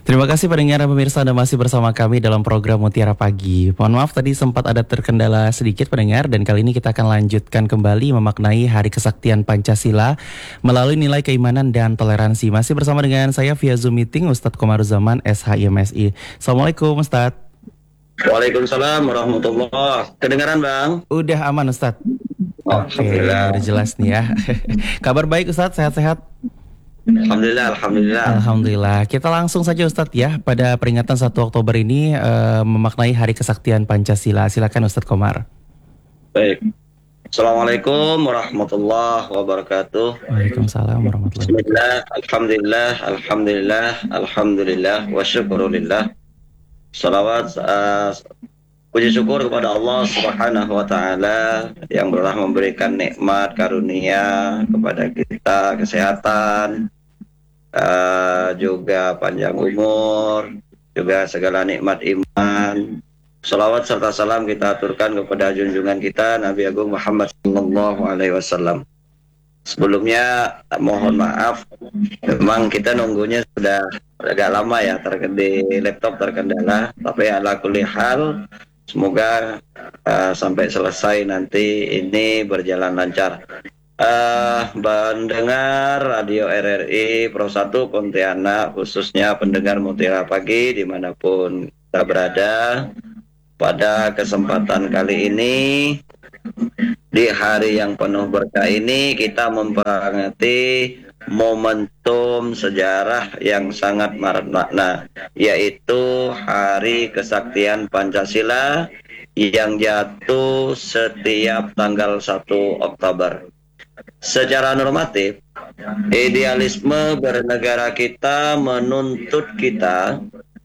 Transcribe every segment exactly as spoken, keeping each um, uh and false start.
Terima kasih pendengar dan pemirsa, Anda masih bersama kami dalam program Mutiara Pagi. Mohon maaf tadi sempat ada terkendala sedikit pendengar, dan kali ini kita akan lanjutkan kembali memaknai Hari Kesaktian Pancasila melalui nilai keimanan dan toleransi. Masih bersama dengan saya via Zoom Meeting Ustadz Komaruzaman S H I M S I. Assalamualaikum Ustadz. Waalaikumsalam warahmatullahi wabarakatuh. Kedengaran Bang? Udah aman Ustadz. Oke, udah jelas nih ya. Kabar baik Ustadz, sehat-sehat? Alhamdulillah, Alhamdulillah. Alhamdulillah. Kita langsung saja Ustadz ya, pada peringatan satu Oktober ini uh, memaknai Hari Kesaktian Pancasila. Silakan Ustadz Komar. Baik. Assalamualaikum warahmatullahi wabarakatuh. Waalaikumsalam warahmatullahi wabarakatuh. Bismillah, Alhamdulillah, Alhamdulillah, Alhamdulillah, wa syukurillah. Salawat, uh, puji syukur kepada Allah Subhanahu wa Ta'ala yang telah memberikan nikmat karunia kepada kita, kesehatan, uh, juga panjang umur, juga segala nikmat iman. Salawat serta salam kita aturkan kepada junjungan kita Nabi Agung Muhammad Sallallahu Alaihi Wasallam. Sebelumnya mohon maaf, memang kita nunggunya sudah agak lama ya, terkendali laptop terkendala, tapi ala kulli hal semoga uh, sampai selesai nanti ini berjalan lancar. Uh, pendengar Radio R R I Pro satu Pontianak, khususnya pendengar Mutiara Pagi dimanapun kita berada, pada kesempatan kali ini di hari yang penuh berkah ini kita memperingati momentum sejarah yang sangat bermakna, yaitu Hari Kesaktian Pancasila yang jatuh setiap tanggal satu Oktober. Secara normatif, idealisme bernegara kita menuntut kita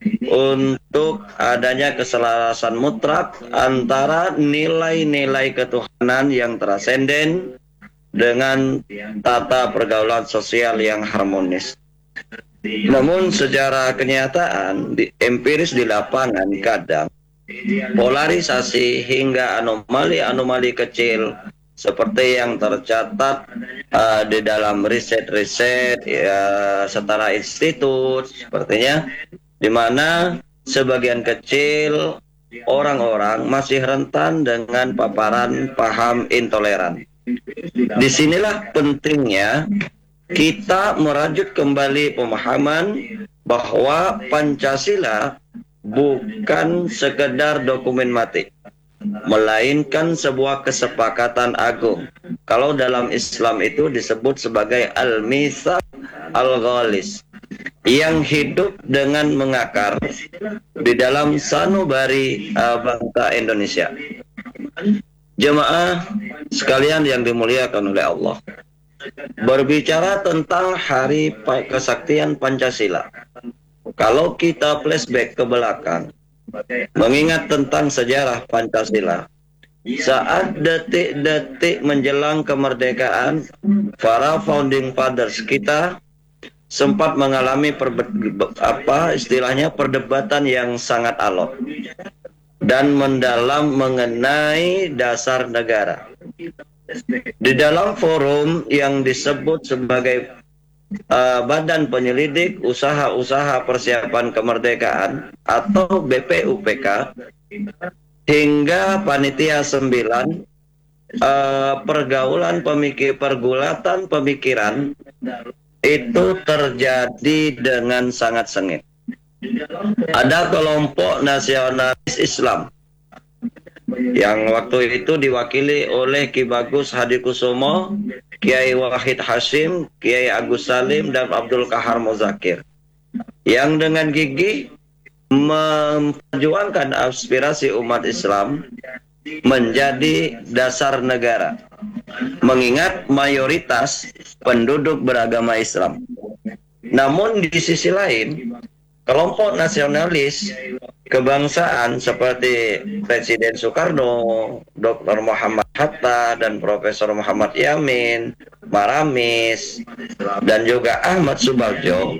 untuk adanya keselarasan mutlak antara nilai-nilai ketuhanan yang transenden dengan tata pergaulan sosial yang harmonis. Namun secara kenyataan, di, empiris di lapangan kadang polarisasi hingga anomali-anomali kecil seperti yang tercatat uh, di dalam riset-riset ya, setara institut sepertinya, di mana sebagian kecil orang-orang masih rentan dengan paparan paham intoleran. Disinilah pentingnya kita merajut kembali pemahaman bahwa Pancasila bukan sekedar dokumen mati, melainkan sebuah kesepakatan agung. Kalau dalam Islam itu disebut sebagai al-mitsaq al-ghalis, yang hidup dengan mengakar di dalam sanubari uh, bangsa Indonesia. Jemaah sekalian yang dimuliakan oleh Allah, berbicara tentang Hari Kesaktian Pancasila, kalau kita flashback ke belakang, mengingat tentang sejarah Pancasila, saat detik-detik menjelang kemerdekaan, para founding fathers kita sempat mengalami perbe- apa istilahnya perdebatan yang sangat alot dan mendalam mengenai dasar negara. Di dalam forum yang disebut sebagai uh, Badan Penyelidik Usaha-Usaha Persiapan Kemerdekaan atau B P U P K hingga Panitia sembilan, uh, pergaulan pemikir pergulatan pemikiran itu terjadi dengan sangat sengit. Ada kelompok nasionalis Islam yang waktu itu diwakili oleh Ki Bagus Hadikusumo, Kiai Wahid Hashim, Kiai Agus Salim, dan Abdul Kahar Muzakir, yang dengan gigih memperjuangkan aspirasi umat Islam menjadi dasar negara, mengingat mayoritas penduduk beragama Islam. Namun di sisi lain, kelompok nasionalis kebangsaan seperti Presiden Soekarno, Doktor Muhammad Hatta, dan Profesor Muhammad Yamin, Maramis, dan juga Ahmad Subarjo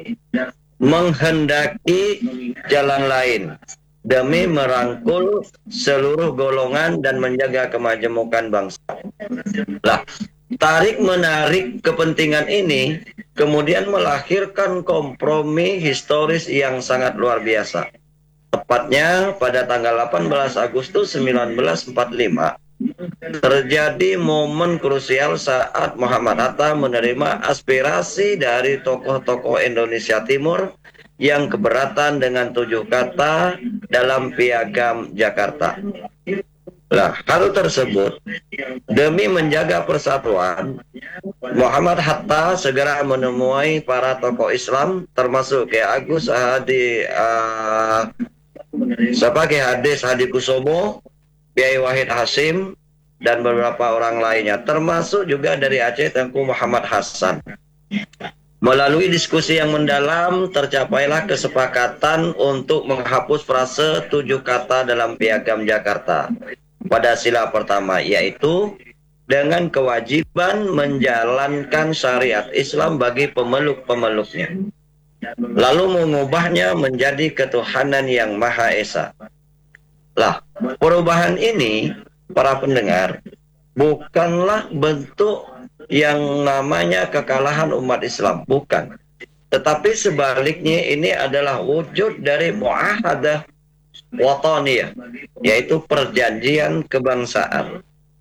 menghendaki jalan lain demi merangkul seluruh golongan dan menjaga kemajemukan bangsa. Lah, Tarik-menarik kepentingan ini kemudian melahirkan kompromi historis yang sangat luar biasa. Tepatnya pada tanggal delapan belas Agustus seribu sembilan ratus empat puluh lima terjadi momen krusial saat Muhammad Hatta menerima aspirasi dari tokoh-tokoh Indonesia Timur yang keberatan dengan tujuh kata dalam Piagam Jakarta. Nah, hal tersebut demi menjaga persatuan, Muhammad Hatta segera menemui para tokoh Islam termasuk Kiai Agus Hadi uh, siapa Kiai Hadis Hadi Kusumo, Kiai Wahid Hasim, dan beberapa orang lainnya, termasuk juga dari Aceh Tengku Muhammad Hasan. Melalui diskusi yang mendalam, tercapailah kesepakatan untuk menghapus frase tujuh kata dalam Piagam Jakarta pada sila pertama, yaitu dengan kewajiban menjalankan syariat Islam bagi pemeluk-pemeluknya, lalu mengubahnya menjadi ketuhanan yang Maha Esa. Lah, perubahan ini, para pendengar, bukanlah bentuk yang namanya kekalahan umat Islam, bukan. Tetapi sebaliknya ini adalah wujud dari muahadah wataniyah, yaitu perjanjian kebangsaan.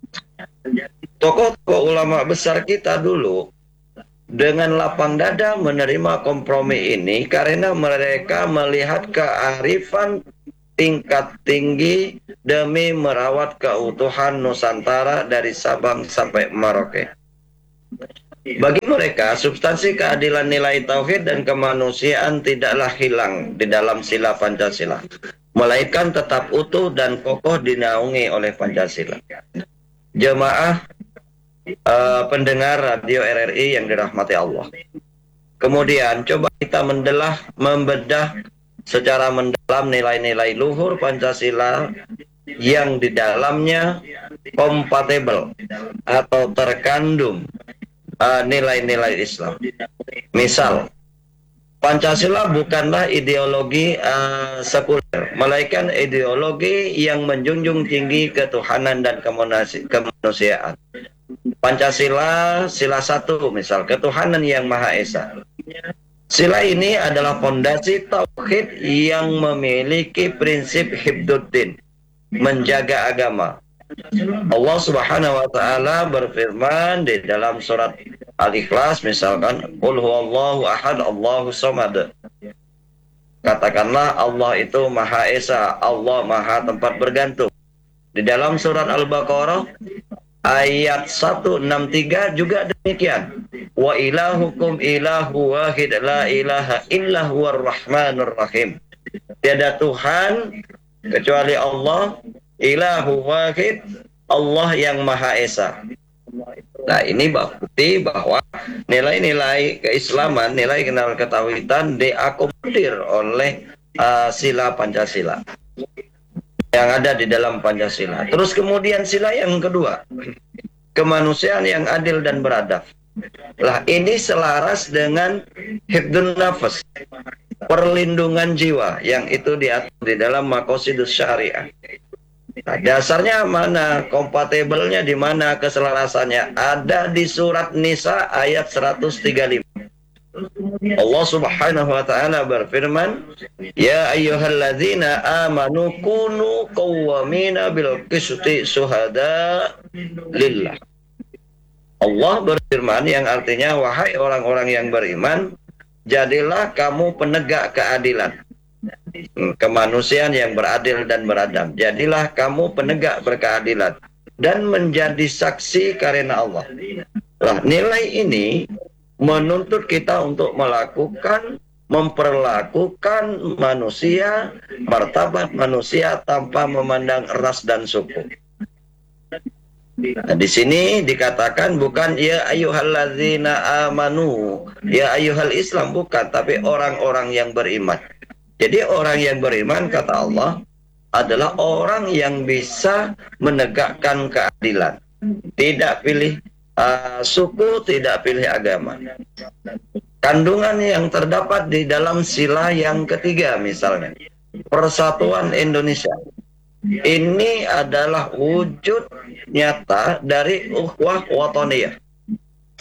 Tokoh-tokoh ulama besar kita dulu dengan lapang dada menerima kompromi ini karena mereka melihat kearifan tingkat tinggi demi merawat keutuhan Nusantara dari Sabang sampai Merauke. Bagi mereka, substansi keadilan, nilai tauhid dan kemanusiaan tidaklah hilang di dalam sila Pancasila, melainkan tetap utuh dan kokoh dinaungi oleh Pancasila. Jemaah uh, pendengar radio R R I yang dirahmati Allah. Kemudian coba kita mendelah, membedah secara mendalam nilai-nilai luhur Pancasila yang di dalamnya kompatibel atau terkandung nilai-nilai uh, Islam. Misal, Pancasila bukanlah ideologi uh, sekuler, melainkan ideologi yang menjunjung tinggi ketuhanan dan kemanusiaan. Pancasila sila satu misal, ketuhanan yang Maha Esa. Sila ini adalah fondasi tauhid yang memiliki prinsip hibduddin, menjaga agama. Allah Subhanahu wa taala berfirman di dalam surat Al-Ikhlas misalkan, Qul huwallahu ahad, Allahu samad. Katakanlah Allah itu Maha Esa, Allah Maha tempat bergantung. Di dalam surat Al-Baqarah ayat seratus enam puluh tiga juga demikian. Wa ilahukum ilahu wahid la ilaha illa huwar rahmanur rahim. Tiada Tuhan kecuali Allah, ilahu wahid, Allah yang Maha Esa. Nah, ini bukti bahwa nilai-nilai keislaman, nilai kenal ketawitan diakomodir oleh uh, sila Pancasila yang ada di dalam Pancasila. Terus kemudian sila yang kedua, kemanusiaan yang adil dan beradab. Lah, ini selaras dengan hifdzun nafas, perlindungan jiwa yang itu diatur di dalam maqasidus syariah. Nah, dasarnya mana? Kompatibelnya di mana? Keselarasannya ada di surat Nisa ayat seratus tiga puluh lima. Allah Subhanahu wa taala berfirman, "Ya ayyuhalladzina amanu kunu qawwamina bil qisti syuhada lillah." Allah berfirman yang artinya, wahai orang-orang yang beriman, jadilah kamu penegak keadilan, kemanusiaan yang beradil dan beradab. Jadilah kamu penegak berkeadilan dan menjadi saksi karena Allah. Nah, nilai ini menuntut kita untuk melakukan, memperlakukan manusia, martabat manusia tanpa memandang ras dan suku. Nah, di sini dikatakan bukan ya ayyuhalladzina amanu, ya ayyuhal Islam, bukan, tapi orang-orang yang beriman. Jadi orang yang beriman, kata Allah, adalah orang yang bisa menegakkan keadilan. Tidak pilih uh, suku, tidak pilih agama. Kandungan yang terdapat di dalam sila yang ketiga misalnya, Persatuan Indonesia. Ini adalah wujud nyata dari ukhuwah wataniyah,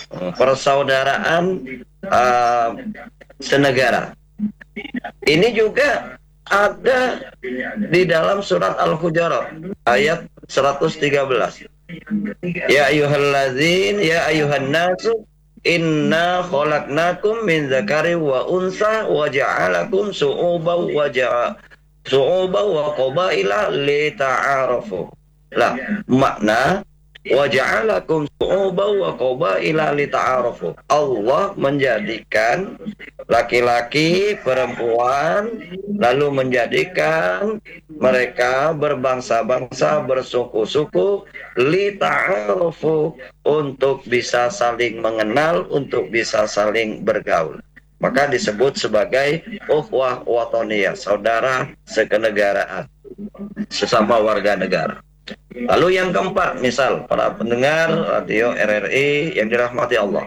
persaudaraan uh, senegara. Ini juga ada di dalam surat Al-Hujurat ayat seratus tiga belas. Ya ayyuhalladzin ya ayyuhan nasu inna khalaqnakum min dzakari wa unsa wa ja'alakum su'uban wa ja'a su'uban wa qabaila lita'arafu. Lah, makna wa ja'alakum su'uban wa qabaila lita'arafu. Allah menjadikan laki-laki, perempuan, lalu menjadikan mereka berbangsa-bangsa, bersuku-suku, lita'arafu, untuk bisa saling mengenal, untuk bisa saling bergaul. Maka disebut sebagai ukhuwah watoniyah, saudara sekenegaraan, sesama warga negara. Lalu yang keempat, misal para pendengar radio R R I yang dirahmati Allah,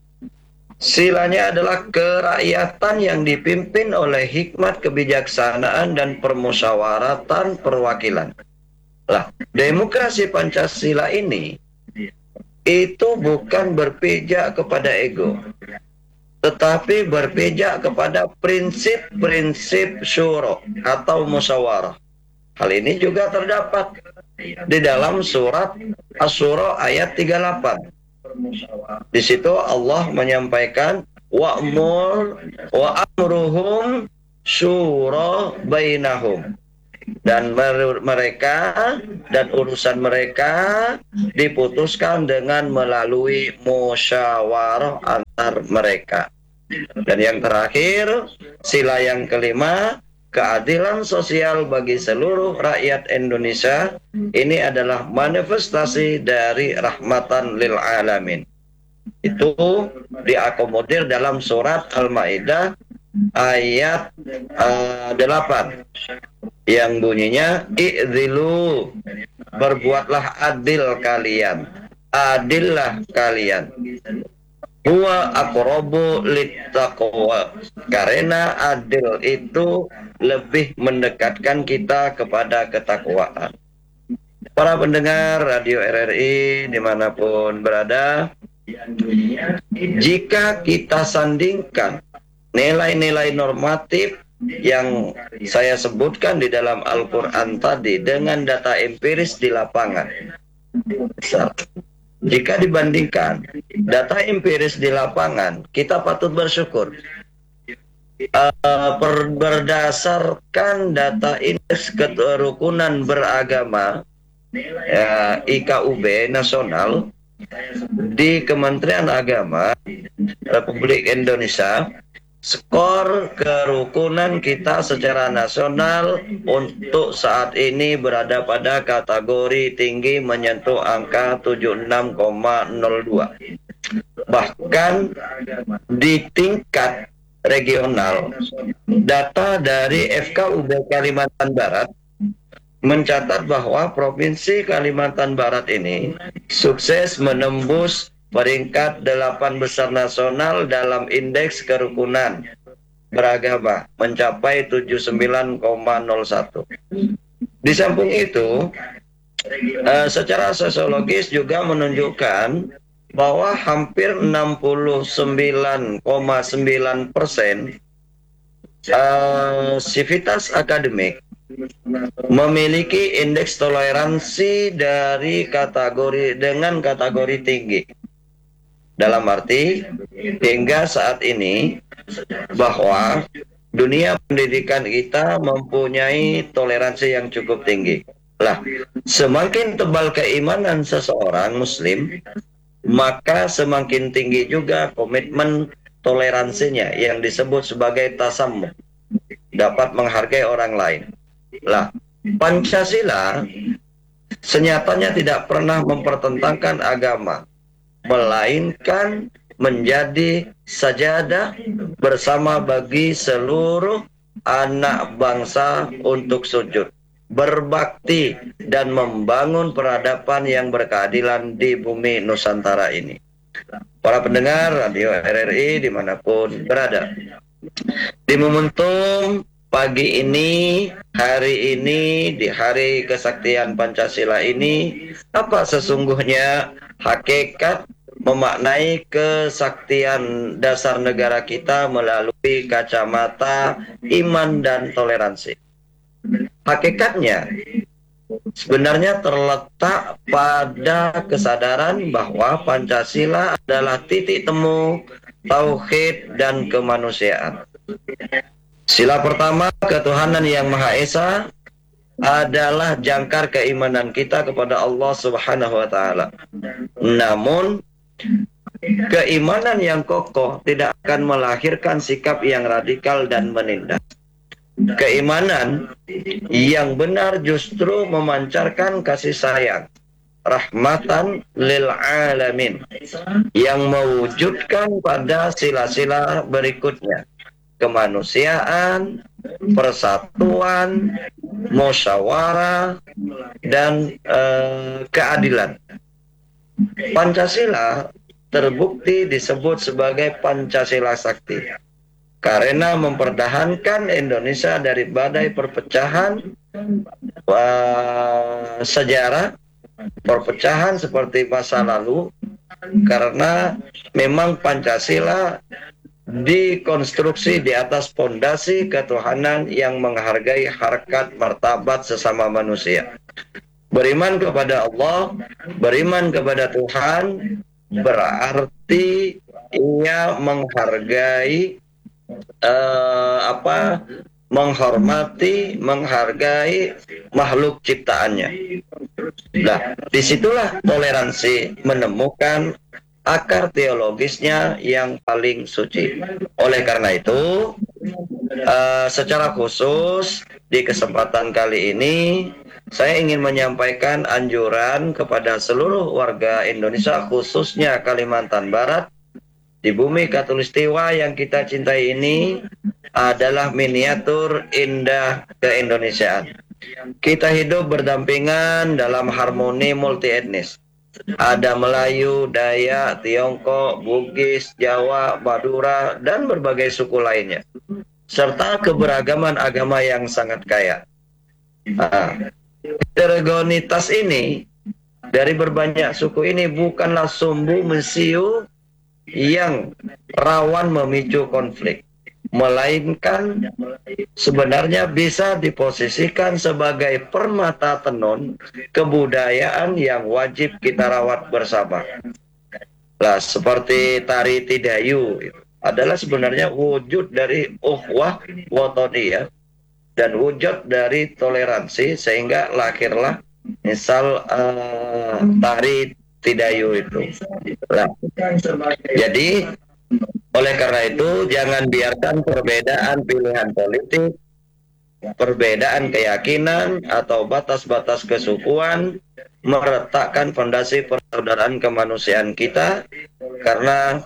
silanya adalah kerakyatan yang dipimpin oleh hikmat kebijaksanaan dan permusyawaratan perwakilan. Lah, demokrasi Pancasila ini itu bukan berpijak kepada ego, tetapi berpijak kepada prinsip-prinsip syuro atau musyawarah. Hal ini juga terdapat di dalam surat Asy-Syura ayat tiga puluh delapan. Di situ Allah menyampaikan wa'mur wa amruhum syura bainahum, dan mereka dan urusan mereka diputuskan dengan melalui musyawarah antar mereka. Dan yang terakhir, sila yang kelima, keadilan sosial bagi seluruh rakyat Indonesia. Ini adalah manifestasi dari rahmatan lil alamin. Itu diakomodir dalam surat Al-Maidah ayat uh, delapan yang bunyinya i'dilu, berbuatlah adil kalian, adillah kalian, huwa aqrabu littaqwa, karena adil itu lebih mendekatkan kita kepada ketakwaan. Para pendengar radio R R I dimanapun berada, jika kita sandingkan nilai-nilai normatif yang saya sebutkan di dalam Al-Quran tadi dengan data empiris di lapangan, jika dibandingkan data empiris di lapangan, kita patut bersyukur. Uh, per, berdasarkan data indeks kerukunan beragama ya, I K U B nasional di Kementerian Agama Republik Indonesia, skor kerukunan kita secara nasional untuk saat ini berada pada kategori tinggi, menyentuh angka tujuh puluh enam koma nol dua. Bahkan di tingkat regional, data dari F K U B Kalimantan Barat mencatat bahwa Provinsi Kalimantan Barat ini sukses menembus peringkat delapan besar nasional dalam indeks kerukunan beragama, mencapai tujuh puluh sembilan koma nol satu. Di samping itu, uh, secara sosiologis juga menunjukkan bahwa hampir enam puluh sembilan koma sembilan persen uh, sivitas akademik memiliki indeks toleransi dari kategori dengan kategori tinggi. Dalam arti, hingga saat ini bahwa dunia pendidikan kita mempunyai toleransi yang cukup tinggi. Lah, semakin tebal keimanan seseorang muslim, maka semakin tinggi juga komitmen toleransinya yang disebut sebagai tasammum, dapat menghargai orang lain. Lah, Pancasila senyatanya tidak pernah mempertentangkan agama, melainkan menjadi sajadah bersama bagi seluruh anak bangsa untuk sujud, berbakti, dan membangun peradaban yang berkeadilan di bumi Nusantara ini. Para pendengar radio R R I dimanapun berada, di momentum pagi ini, hari ini, di hari kesaktian Pancasila ini, apa sesungguhnya hakikat memaknai kesaktian dasar negara kita melalui kacamata iman dan toleransi. Hakikatnya sebenarnya terletak pada kesadaran bahwa Pancasila adalah titik temu tauhid dan kemanusiaan. Sila pertama, ketuhanan yang Maha Esa, adalah jangkar keimanan kita kepada Allah Subhanahu wa taala. Namun keimanan yang kokoh tidak akan melahirkan sikap yang radikal dan menindas. Keimanan yang benar justru memancarkan kasih sayang, rahmatan lil alamin, yang mewujudkan pada sila-sila berikutnya: kemanusiaan, persatuan, musyawarah, dan eh, keadilan. Pancasila terbukti disebut sebagai Pancasila Sakti karena mempertahankan Indonesia dari badai perpecahan uh, sejarah, perpecahan seperti masa lalu, karena memang Pancasila dikonstruksi di atas pondasi ketuhanan yang menghargai harkat martabat sesama manusia. Beriman kepada Allah, beriman kepada Tuhan, berarti ia menghargai Uh, apa menghormati, menghargai makhluk ciptaannya. Nah, disitulah toleransi menemukan akar teologisnya yang paling suci. Oleh karena itu, uh, secara khusus di kesempatan kali ini, saya ingin menyampaikan anjuran kepada seluruh warga Indonesia, khususnya Kalimantan Barat. Di bumi Katulistiwa yang kita cintai ini adalah miniatur indah keindonesiaan. Kita hidup berdampingan dalam harmoni multi etnis. Ada Melayu, Dayak, Tiongkok, Bugis, Jawa, Madura, dan berbagai suku lainnya, serta keberagaman agama yang sangat kaya. Nah, heterogenitas ini dari berbanyak suku ini bukanlah sumbu mesiu yang rawan memicu konflik, melainkan sebenarnya bisa diposisikan sebagai permata tenun kebudayaan yang wajib kita rawat bersama. Nah, seperti tari Tidayu adalah sebenarnya wujud dari ukhuwah wataniyah dan wujud dari toleransi, sehingga lahirlah misal uh, tari Tidayu itu. Nah, jadi oleh karena itu jangan biarkan perbedaan pilihan politik, perbedaan keyakinan, atau batas-batas kesukuan meretakkan fondasi persaudaraan kemanusiaan kita, karena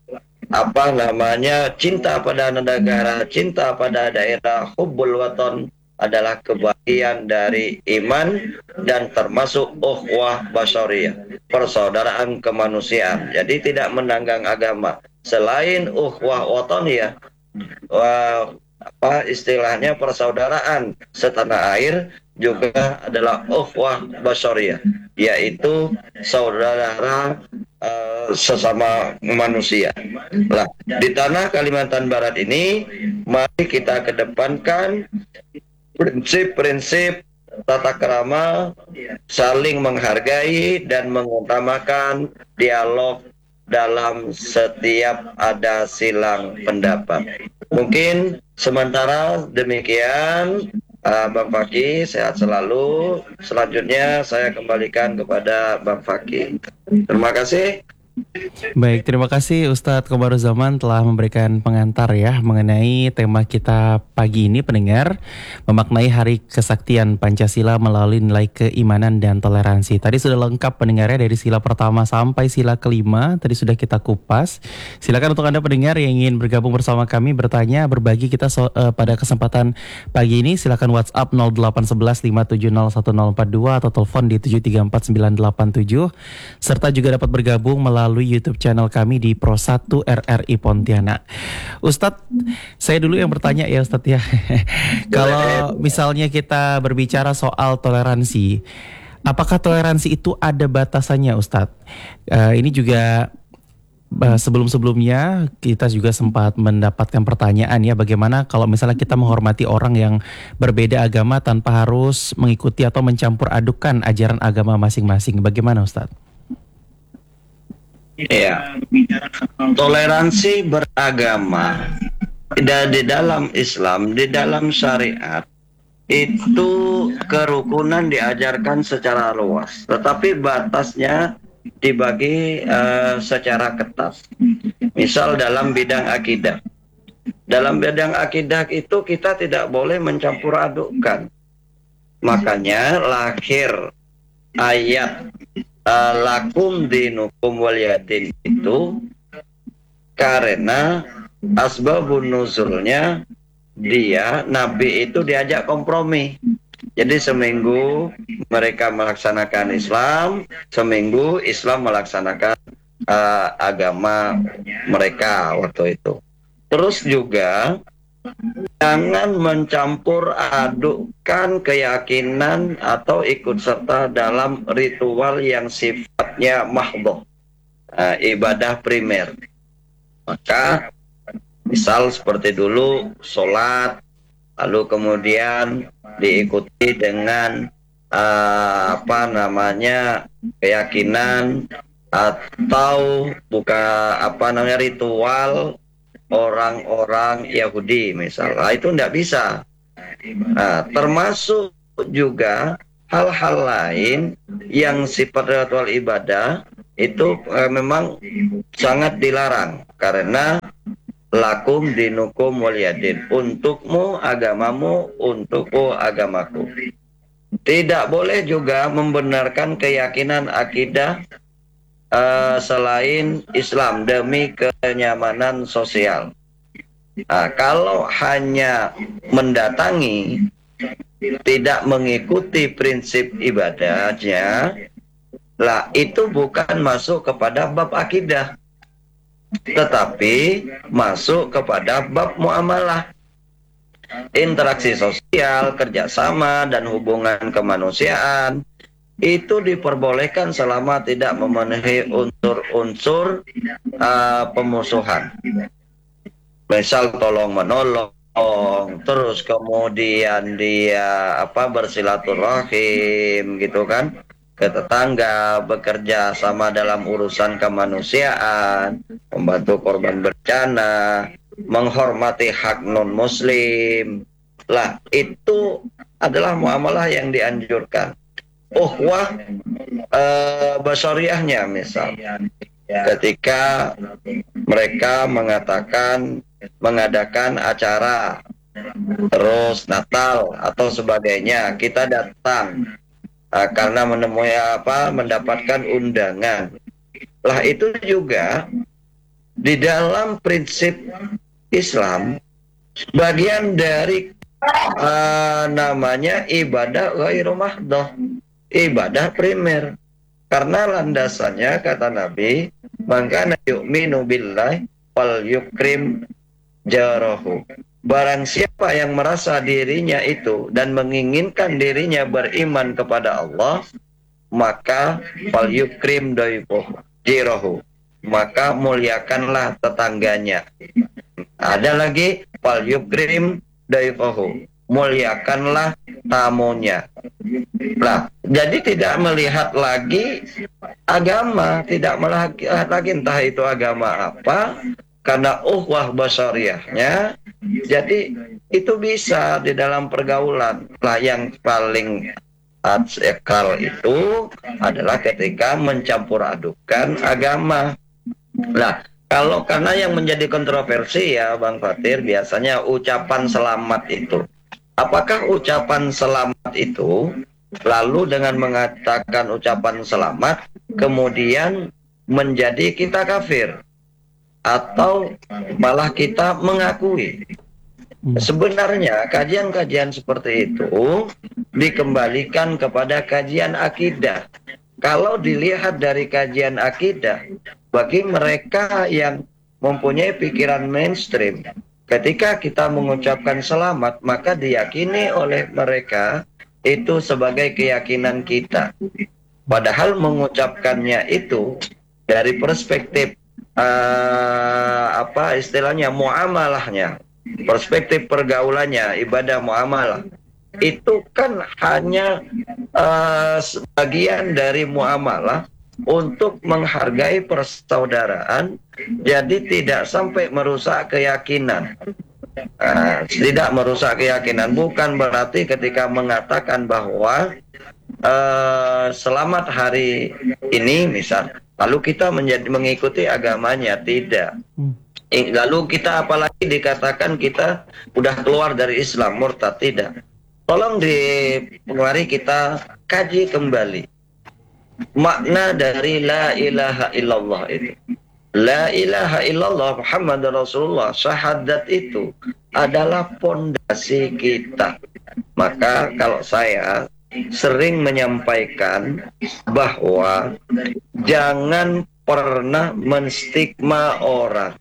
apa namanya cinta pada negara, cinta pada daerah, hubbul waton adalah kebahagiaan dari iman dan termasuk ukhuwah basyariyah, persaudaraan kemanusiaan. Jadi tidak menanggang agama. Selain ukhuwah wataniyah, wah, apa istilahnya persaudaraan setanah air, juga adalah ukhuwah basyariyah, yaitu saudara uh, sesama manusia. Nah, di tanah Kalimantan Barat ini mari kita kedepankan prinsip-prinsip tata krama, saling menghargai dan mengutamakan dialog dalam setiap ada silang pendapat. Mungkin sementara demikian, uh, Bang Fakih, sehat selalu. Selanjutnya saya kembalikan kepada Bang Fakih. Terima kasih. Baik, terima kasih Ustadz Komaruzaman telah memberikan pengantar ya mengenai tema kita pagi ini, pendengar, memaknai Hari Kesaktian Pancasila melalui nilai keimanan dan toleransi. Tadi sudah lengkap pendengarnya dari sila pertama sampai sila kelima, tadi sudah kita kupas. Silakan untuk Anda pendengar yang ingin bergabung bersama kami, bertanya, berbagi kita so, uh, pada kesempatan pagi ini, silakan WhatsApp nol delapan satu satu lima tujuh nol satu nol empat dua atau telepon di tujuh tiga empat sembilan delapan tujuh, serta juga dapat bergabung melalui melalui YouTube channel kami di Pro satu R R I Pontianak. Ustadz, saya dulu yang bertanya ya Ustadz ya. Kalau misalnya kita berbicara soal toleransi, apakah toleransi itu ada batasannya Ustadz? Uh, ini juga Uh, sebelum-sebelumnya kita juga sempat mendapatkan pertanyaan ya, bagaimana kalau misalnya kita menghormati orang yang berbeda agama tanpa harus mengikuti atau mencampur adukan ajaran agama masing-masing. Bagaimana Ustadz? Ya, toleransi beragama di dalam Islam, di dalam syariat itu kerukunan diajarkan secara luas, tetapi batasnya dibagi uh, secara ketat. Misal dalam bidang akidah. Dalam bidang akidah itu kita tidak boleh mencampur adukkan. Makanya lahir ayat uh, lakum dinukum waliyadin itu karena asbabun nuzulnya dia Nabi itu diajak kompromi. Jadi seminggu mereka melaksanakan Islam, seminggu Islam melaksanakan uh, agama mereka waktu itu. Terus juga jangan mencampur adukkan keyakinan atau ikut serta dalam ritual yang sifatnya mahdhah, uh, ibadah primer. Maka misal seperti dulu sholat, lalu kemudian diikuti dengan uh, apa namanya keyakinan atau buka apa namanya ritual orang-orang Yahudi misalnya, itu tidak bisa. Nah, termasuk juga hal-hal lain yang sifat ritual ibadah itu uh, memang sangat dilarang karena lakum dinukum waliyadin, untukmu agamamu, untukku agamaku. Tidak boleh juga membenarkan keyakinan akidah uh, selain Islam demi kenyamanan sosial. Nah, kalau hanya mendatangi, tidak mengikuti prinsip ibadahnya, lah itu bukan masuk kepada bab akidah, tetapi masuk kepada bab muamalah, interaksi sosial, kerjasama, dan hubungan kemanusiaan. Itu diperbolehkan selama tidak memenuhi unsur-unsur uh, pemusuhan. Misal tolong menolong, terus kemudian dia apa bersilaturahim gitu kan, ke tetangga, bekerja sama dalam urusan kemanusiaan, membantu korban bencana, menghormati hak non-muslim. Lah, itu adalah muamalah yang dianjurkan. Uhwah eh, basyariahnya misal, ketika mereka mengatakan mengadakan acara terus Natal atau sebagainya, kita datang Uh, karena menemui apa mendapatkan undangan. Lah itu juga di dalam prinsip Islam bagian dari uh, namanya ibadah ghairu mahdhah, ibadah primer. Karena landasannya kata Nabi, "Man kana yu'minu billahi wal yukrim jarahu." Barang siapa yang merasa dirinya itu dan menginginkan dirinya beriman kepada Allah, maka fal yukrim daifuh jirahu, maka muliakanlah tetangganya. Ada lagi fal yukrim daifuhu, muliakanlah tamunya. Nah, jadi tidak melihat lagi agama, tidak melihat lagi entah itu agama apa, karena uhwah basyariahnya. Jadi itu bisa di dalam pergaulan. Lah yang paling akal itu adalah ketika mencampur adukan agama. Nah, kalau karena yang menjadi kontroversi ya Bang Fatir, biasanya ucapan selamat itu. Apakah ucapan selamat itu lalu dengan mengatakan ucapan selamat kemudian menjadi kita kafir? Atau malah kita mengakui? Sebenarnya kajian-kajian seperti itu dikembalikan kepada kajian akidah. Kalau dilihat dari kajian akidah, bagi mereka yang mempunyai pikiran mainstream, ketika kita mengucapkan selamat, maka diyakini oleh mereka itu sebagai keyakinan kita. Padahal mengucapkannya itu dari perspektif uh, apa istilahnya muamalahnya, perspektif pergaulannya, ibadah muamalah itu kan hanya uh, sebagian dari muamalah untuk menghargai persaudaraan, jadi tidak sampai merusak keyakinan. Uh, tidak merusak keyakinan bukan berarti ketika mengatakan bahwa uh, selamat hari ini misal, lalu kita menjadi mengikuti agamanya, tidak. Lalu kita apalagi dikatakan kita udah keluar dari Islam, murtad, tidak. Tolong di mari kita kaji kembali makna dari la ilaha illallah itu. La ilaha illallah Muhammad Rasulullah, syahadat itu adalah pondasi kita. Maka kalau saya sering menyampaikan bahwa jangan pernah menstigma orang.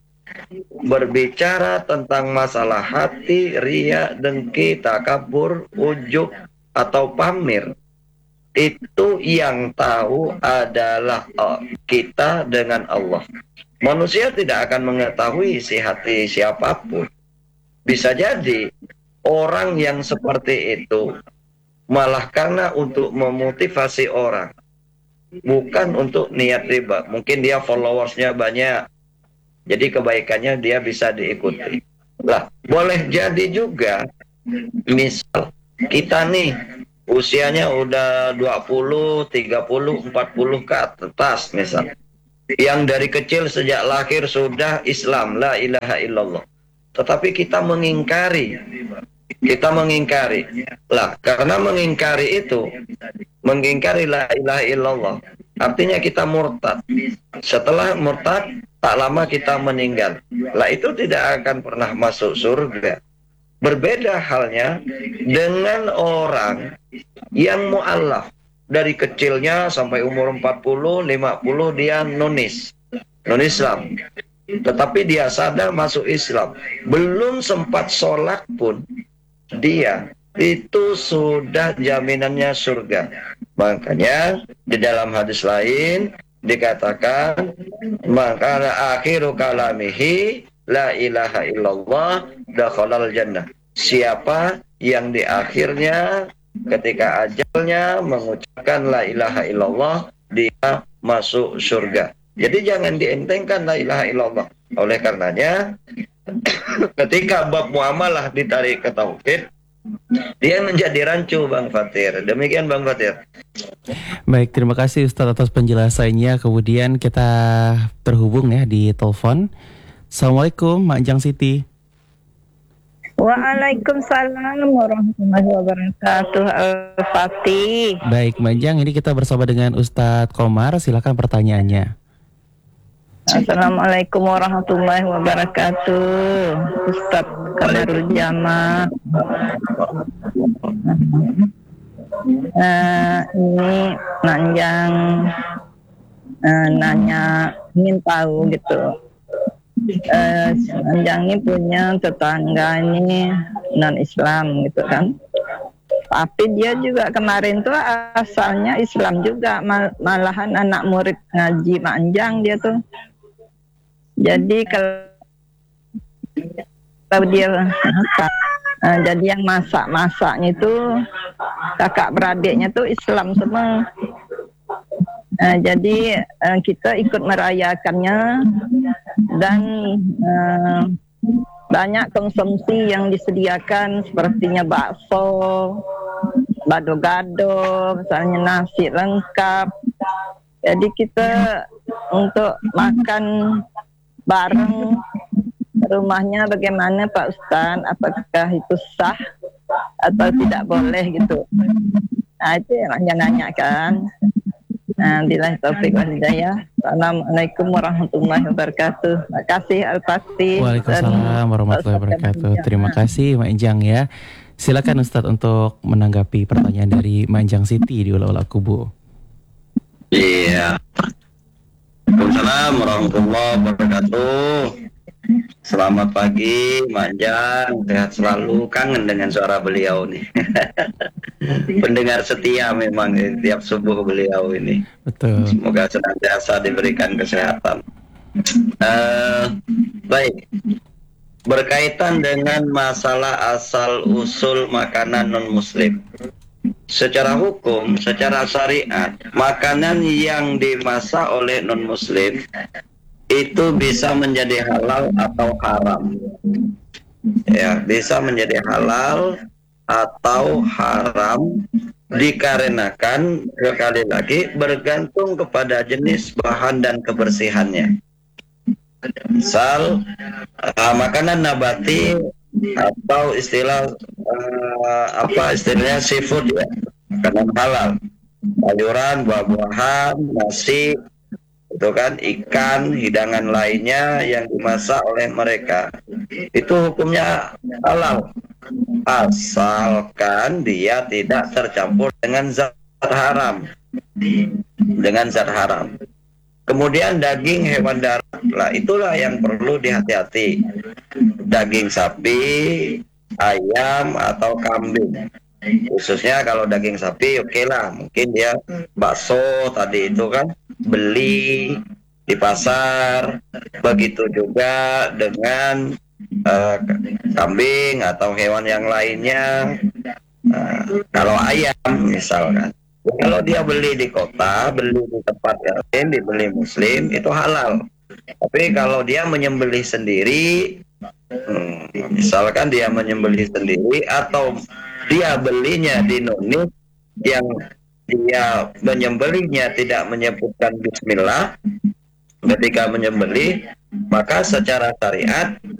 Berbicara tentang masalah hati, riya, dengki, takabur, ujub, atau pamir, itu yang tahu adalah kita dengan Allah. Manusia tidak akan mengetahui isi hati siapapun. Bisa jadi orang yang seperti itu malah karena untuk memotivasi orang, bukan untuk niat riba. Mungkin dia followersnya banyak, jadi kebaikannya dia bisa diikuti. Lah, boleh jadi juga misal kita nih usianya udah dua puluh, tiga puluh, empat puluh ke atas misal, yang dari kecil sejak lahir sudah Islam, la ilaha illallah, tetapi kita mengingkari kita mengingkari lah, karena mengingkari itu, mengingkari la ilaha illallah, artinya kita murtad. Setelah murtad, tak lama kita meninggal. Lah itu tidak akan pernah masuk surga. Berbeda halnya dengan orang yang mu'allaf. Dari kecilnya sampai umur empat puluh, lima puluh dia nonis, non-Islam. Tetapi dia sadar masuk Islam. Belum sempat sholat pun, dia itu sudah jaminannya surga. Makanya di dalam hadis lain dikatakan, maka akhiru kalamihi la ilaha illallah dakhalal jannah. Siapa yang di akhirnya ketika ajalnya mengucapkan la ilaha illallah, dia masuk surga. Jadi jangan dientengkan la ilaha illallah. Oleh karenanya ketika bab muamalah ditarik ke tauhid, dia menjadi rancu, Bang Fatir. Demikian Bang Fatir. Baik, terima kasih Ustadz atas penjelasannya. Kemudian kita terhubung ya di telepon. Assalamualaikum, Mak Jang Siti. Waalaikumsalam warahmatullahi wabarakatuh. Al-Fatih. Baik, Mak Jang, ini kita bersama dengan Ustadz Komar. Silakan pertanyaannya. Assalamualaikum warahmatullahi wabarakatuh. Ustadz Kamarul Jama. Uh, ini Nanjang uh, nanya, ingin tahu gitu. Uh, Nanjang ini punya tetangga ini non Islam gitu kan. Tapi dia juga kemarin tuh asalnya Islam juga, mal malahan anak murid ngaji Manjang dia tuh. Jadi kalau kalau dia uh, jadi yang masak-masaknya itu kakak beradiknya tuh Islam semua. Uh, jadi uh, kita ikut merayakannya dan uh, banyak konsumsi yang disediakan sepertinya bakso, gado-gado, misalnya nasi lengkap. Jadi kita untuk makan bareng rumahnya bagaimana Pak Ustaz? Apakah itu sah atau tidak boleh gitu? Nah itu yang nanya-nanya kan. Nah, billahi taufiq wal hidayah. Assalamualaikum warahmatullahi wabarakatuh. Terima kasih Al-Fatih. Waalaikumsalam warahmatullahi wabarakatuh. Terima kasih Mak Jang ya. Silakan Ustadz untuk menanggapi pertanyaan dari Mak Jang Siti di Ula-Ula Kubu. Iya. Waalaikumsalam warahmatullahi wabarakatuh. Selamat pagi, Manjang. Sehat selalu. Kangen dengan suara beliau nih. Pendengar setia memang tiap subuh beliau ini. Betul. Semoga senantiasa diberikan kesehatan. Uh, baik, berkaitan dengan masalah asal usul makanan non muslim. Secara hukum, secara syariat, makanan yang dimasak oleh non muslim itu bisa menjadi halal atau haram. Ya, bisa menjadi halal atau haram dikarenakan, sekali lagi, bergantung kepada jenis bahan dan kebersihannya. Misal uh, makanan nabati atau istilah uh, apa istilahnya seafood, ya, makanan halal, sayuran, buah-buahan, nasi, itu kan, ikan, hidangan lainnya yang dimasak oleh mereka, itu hukumnya halal asalkan dia tidak tercampur dengan zat haram, dengan zat haram. Kemudian daging hewan darat, lah itulah yang perlu dihati-hati. Daging sapi, ayam atau kambing. Khususnya kalau daging sapi, oke okay lah, mungkin dia bakso tadi itu kan beli di pasar. Begitu juga dengan uh, kambing atau hewan yang lainnya. Uh, kalau ayam misalkan, kalau dia beli di kota, beli di tempat yang lain, dibeli muslim, itu halal. Tapi kalau dia menyembelih sendiri, hmm, misalkan dia menyembelih sendiri atau dia belinya di noni yang dia menyembelihnya tidak menyebutkan bismillah ketika menyembelih, maka secara syariat